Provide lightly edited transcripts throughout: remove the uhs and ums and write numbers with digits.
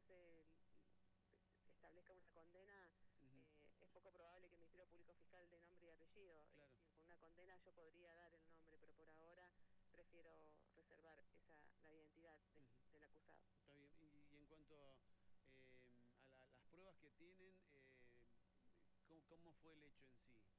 establezca una condena, es poco probable que el Ministerio Público Fiscal dé nombre y apellido. Claro. Es decir, con una condena yo podría dar el nombre, pero por ahora prefiero reservar la identidad del acusado. Está bien. Y en cuanto a las pruebas que tienen, ¿cómo fue el hecho en sí?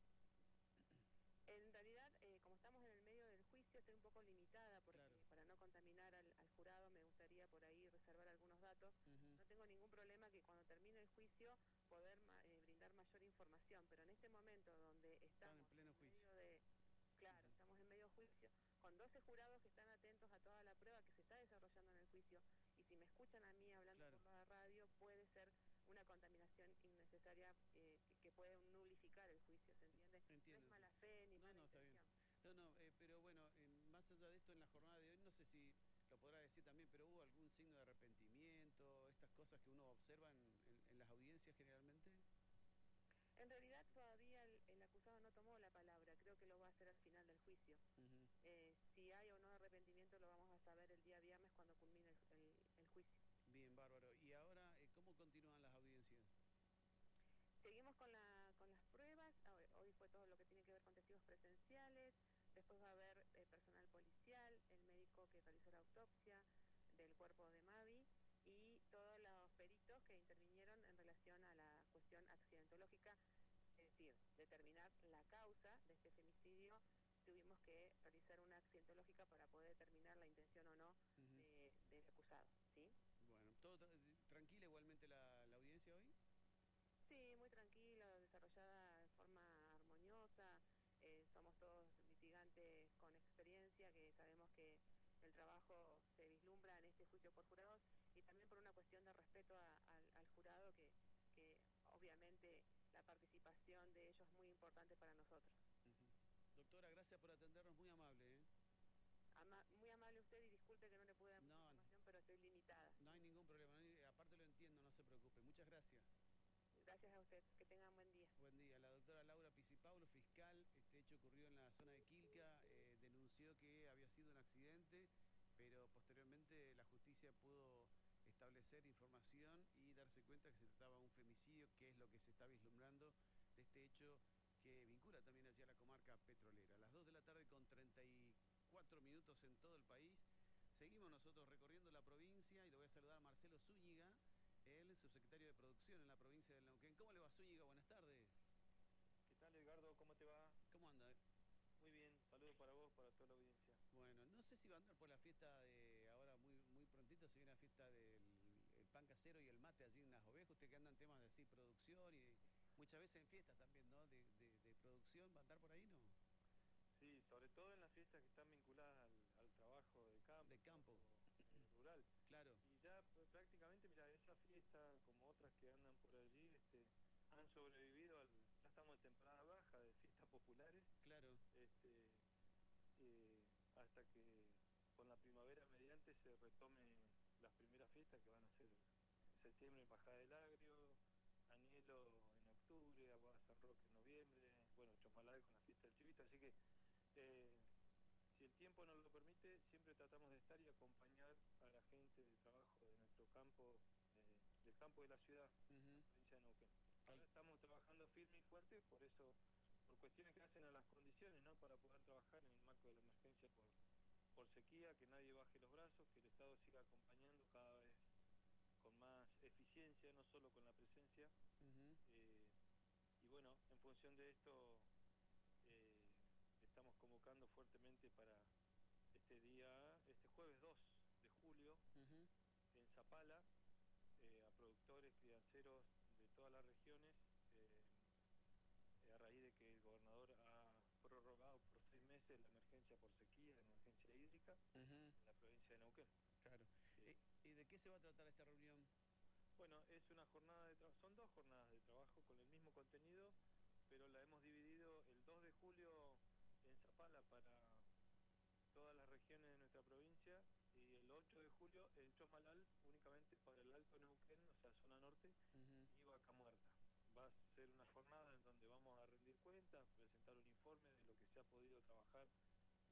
En realidad, como estamos en el medio del juicio, estoy un poco limitada porque Claro. para no contaminar al jurado me gustaría por ahí reservar algunos datos. No tengo ningún problema que cuando termine el juicio poder brindar mayor información, pero en este momento donde estamos en pleno juicio. Claro, estamos en medio juicio, con 12 jurados que están atentos a toda la prueba que se está desarrollando en el juicio, y si me escuchan a mí hablando por la radio, puede ser una contaminación innecesaria que puede nulificar el juicio, ¿se entiende? Entiendo. No es mala fe ni mala intención. Pero bueno, más allá de esto, en la jornada de hoy, no sé si lo podrá decir también, pero ¿hubo algún signo de arrepentimiento, estas cosas que uno observa en las audiencias generalmente? En realidad todavía el acusado no tomó la palabra, creo que lo va a hacer al final del juicio. Si hay o no arrepentimiento lo vamos a saber el día viernes cuando culmine el juicio. Bien, bárbaro. ¿Y ahora cómo continúan las audiencias? Seguimos con las pruebas. Hoy fue todo lo que tiene que ver con testigos presenciales, después va a haber personal policial, el médico que realizó la autopsia del cuerpo de Mavi y todos los peritos que intervinieron en relación a la cuestión accidentológica, es decir, determinar la causa de este femicidio. Tuvimos que realizar una accidentológica para poder determinar la intención o no del acusado, ¿sí? Bueno, ¿todo tranquila igualmente la audiencia hoy? Sí, muy tranquila, desarrollada de forma armoniosa. Somos todos litigantes con experiencia, que sabemos que el trabajo se vislumbra en este juicio por jurados, y también por una cuestión de respeto al jurado, que obviamente la participación de ellos es muy importante para nosotros. Doctora, gracias por atendernos, muy amable. Muy amable usted, y disculpe que no le pude dar mucha información, pero estoy limitada. No hay ningún problema, aparte lo entiendo, no se preocupe. Muchas gracias. Gracias a usted, que tengan buen día. Buen día. La doctora Laura Pisipaulo, fiscal. Este hecho ocurrió en la zona de Quilca, denunció que había sido un accidente, pero posteriormente la justicia pudo establecer información y darse cuenta que se trataba de un femicidio, que es lo que se está vislumbrando de este hecho que vincula también hacia la comarca petrolera. A las 2 de la tarde con 34 minutos en todo el país. Seguimos nosotros recorriendo la provincia y lo voy a saludar a Marcelo Zúñiga, el subsecretario de Producción en la provincia del Neuquén. ¿Cómo le va, Zúñiga? Buenas tardes. ¿Qué tal, Edgardo? ¿Cómo te va? ¿Cómo anda? Muy bien, saludos para vos, para toda la audiencia. Bueno, no sé si va a andar por la fiesta de ahora muy prontito, se viene la fiesta del pan casero y el mate allí en Las Ovejas. Usted que anda en temas de así, producción y muchas veces en fiestas también, ¿no? De producción, ¿va a andar por ahí, no? Sí, sobre todo en las fiestas que están vinculadas al trabajo de campo. De campo. Rural. Claro. Y ya prácticamente, mira, esa fiesta, como otras que andan por allí, han sobrevivido ya estamos en temporada baja de fiestas populares. Claro. Hasta que con la primavera mediante se retomen las primeras fiestas, que van a ser en septiembre en Bajada del Agrio, Anielo en octubre, Aguada San Roque en noviembre, bueno, Chomalal con la fiesta del Chivito, así que si el tiempo nos lo permite, siempre tratamos de estar y acompañar a la gente de trabajo de nuestro campo, del campo de la ciudad, la provincia de Neuquén. Ahora estamos trabajando firme y fuerte, por eso, por cuestiones que hacen a las condiciones, ¿no? Para poder trabajar en el marco de la emergencia por sequía, que nadie baje los brazos, que el Estado siga acompañando cada vez con más eficiencia, no solo con la presencia. Y bueno, en función de esto, estamos convocando fuertemente para este jueves 2 de julio, en Zapala, a productores, crianceros de todas las regiones, a raíz de que el gobernador ha prorrogado por 6 meses la emergencia por sequía, la emergencia hídrica, en la provincia de Neuquén. Claro. ¿Y de qué se va a tratar esta reunión? Bueno, es una jornada de trabajo, son 2 jornadas de trabajo con el mismo contenido, pero la hemos dividido el 2 de julio en Zapala para todas las regiones de nuestra provincia, y el 8 de julio en Chomalal únicamente para el Alto Neuquén, o sea, zona norte, y Vaca Muerta. Va a ser una jornada en donde vamos a rendir cuentas, presentar un informe de lo que se ha podido trabajar